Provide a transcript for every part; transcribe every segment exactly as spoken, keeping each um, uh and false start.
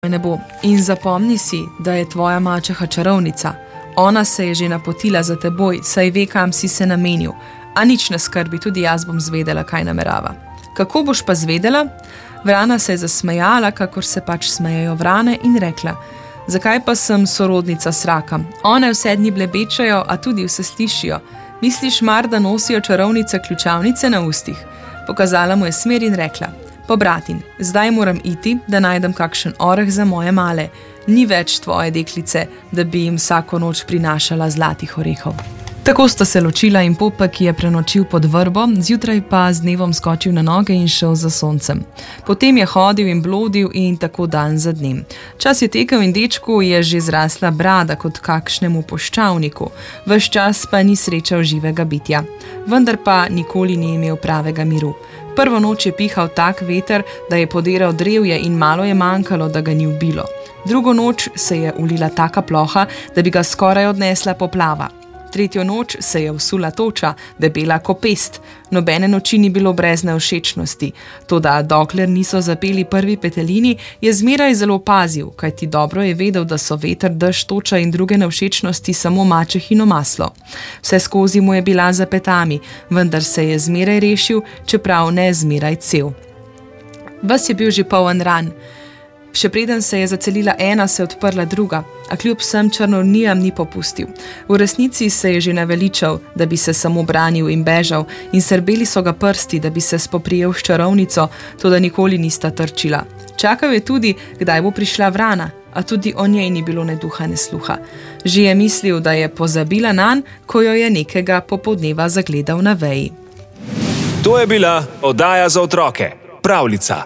nebo. In zapomni si, da je tvoja mačeha čarovnica. Ona se je že napotila za teboj, saj ve, kam si se namenil. A nič ne skrbi, tudi jaz bom zvedela, kaj namerava. Kako boš pa zvedela? Vrana se je zasmejala, kakor se pač smejejo vrane, in rekla: zakaj pa sem sorodnica sraka? One vse dni blebečajo, a tudi vse slišijo. Misliš mar, da nosijo čarovnice ključavnice na ustih? Pokazala mu je smer in rekla: pobratin, zdaj moram iti, da najdem kakšen oreh za moje male. Ni več tvoje deklice, da bi jim vsako noč prinašala zlatih orehov. Tako sta se ločila in Popek je prenočil pod vrbo, zjutraj pa z dnevom skočil na noge in šel za soncem. Potem je hodil in blodil in tako dan za dnem. Čas je tekel in dečku je že zrasla brada kot kakšnemu poščavniku. Ves čas pa ni srečal živega bitja. Vendar pa nikoli ni imel pravega miru. Prvo noč je pihal tak veter, da je podiral drevje in malo je manjkalo, da ga ni ubilo. Drugo noč se je ulila taka ploha, da bi ga skoraj odnesla poplava. Tretjo noč se je vsula toča, debela ko pest. Nobene noči ni bilo brez nevšečnosti. Toda dokler niso zapeli prvi petelini, je zmeraj zelo pazil, kajti dobro je vedel, da so veter, dež, toča in druge nevšečnosti samo mačehino maslo. Vse skozi mu je bila za petami, vendar se je zmeraj rešil, čeprav ne zmeraj cel. Ves je bil že poln ran. Še preden se je zacelila ena, se je odprla druga, a kljub vsem črnornijam ni popustil. V resnici se je že naveličal, da bi se samo branil in bežal, in srbeli so ga prsti, da bi se spoprijel s čarovnico, toda nikoli nista trčila. Čakal je tudi, kdaj bo prišla vrana, a tudi o njej ni bilo ne duha ne sluha. Že je mislil, da je pozabila nanj, ko jo je nekega popoldneva zagledal na veji. To je bila oddaja za otroke, Pravljica.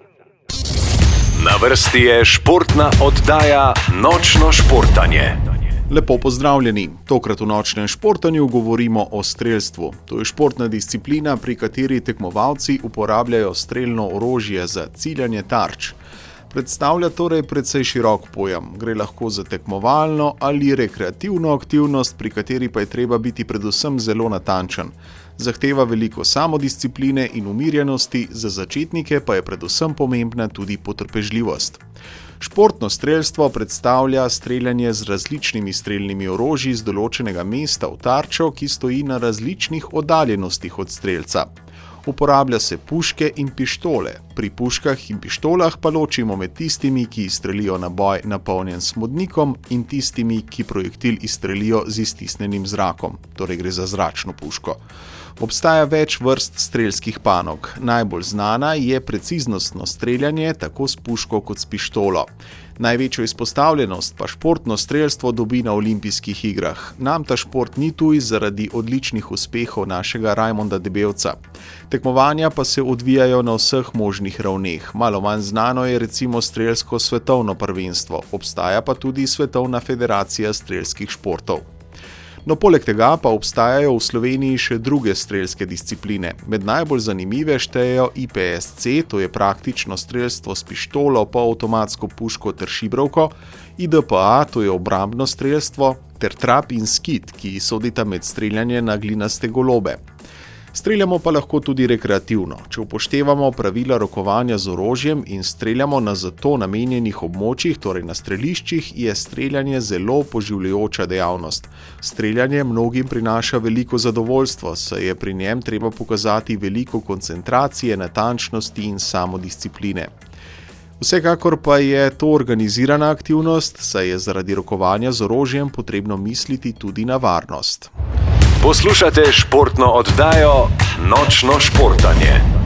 Na vrsti je športna oddaja Nočno športanje. Lepo pozdravljeni. Tokrat v Nočnem športanju govorimo o strelstvu. To je športna disciplina, pri kateri tekmovalci uporabljajo strelno orožje za ciljanje tarč. Predstavlja torej precej širok pojem. Gre lahko za tekmovalno ali rekreativno aktivnost, pri kateri pa je treba biti predvsem zelo natančen. Zahteva veliko samodiscipline in umirjenosti, za začetnike pa je predvsem pomembna tudi potrpežljivost. Športno strelstvo predstavlja streljanje z različnimi strelnimi orožji z določenega mesta v tarčo, ki stoji na različnih oddaljenostih od strelca. Uporablja se puške in pištole. Pri puškah in pištolah pa ločimo med tistimi, ki izstrelijo naboj napolnjen s smodnikom, in tistimi, ki projektil izstrelijo z iztisnjenim zrakom, torej gre za zračno puško. Obstaja več vrst strelskih panog. Najbolj znana je preciznostno streljanje tako s puško kot s pištolo. Največjo izpostavljenost pa športno strelstvo dobi na olimpijskih igrah. Nam ta šport ni tuj zaradi odličnih uspehov našega Rajmonda Debevca. Tekmovanja pa se odvijajo na vseh možnih ravneh. Malo manj znano je recimo strelsko svetovno prvenstvo. Obstaja pa tudi Svetovna federacija strelskih športov. No, poleg tega pa obstajajo v Sloveniji še druge strelske discipline. Med najbolj zanimive štejejo I P S C, to je praktično strelstvo s pištolo, polavtomatsko puško ter šibrovko, I D P A, to je obrambno strelstvo, ter trap in skit, ki sodita med streljanje na glinaste golobe. Streljamo pa lahko tudi rekreativno. Če upoštevamo pravila rokovanja z orožjem in streljamo na za to namenjenih območjih, torej na streliščih, je streljanje zelo poživljajoča dejavnost. Streljanje mnogim prinaša veliko zadovoljstvo, saj je pri njem treba pokazati veliko koncentracije, natančnosti in samodiscipline. Vsekakor pa je to organizirana aktivnost, saj je zaradi rokovanja z orožjem potrebno misliti tudi na varnost. Poslušate športno oddajo Nočno športanje.